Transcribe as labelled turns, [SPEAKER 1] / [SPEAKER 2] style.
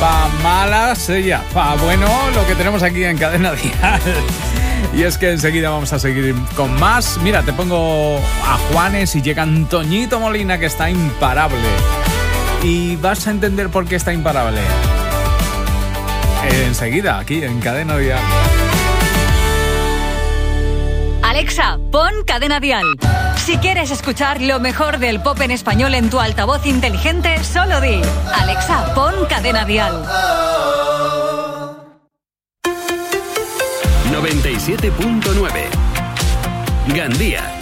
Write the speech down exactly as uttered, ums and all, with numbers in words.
[SPEAKER 1] Pa' malas ella, pa' bueno lo que tenemos aquí en Cadena Dial. Y es que enseguida vamos a seguir con más. Mira, te pongo a Juanes y llega Antoñito Molina, que está imparable. Y vas a entender por qué está imparable enseguida, aquí en Cadena Dial.
[SPEAKER 2] Alexa, pon Cadena Dial. Si quieres escuchar lo mejor del pop en español en tu altavoz inteligente, solo di: Alexa, pon Cadena Dial.
[SPEAKER 3] noventa y siete punto nueve Gandía.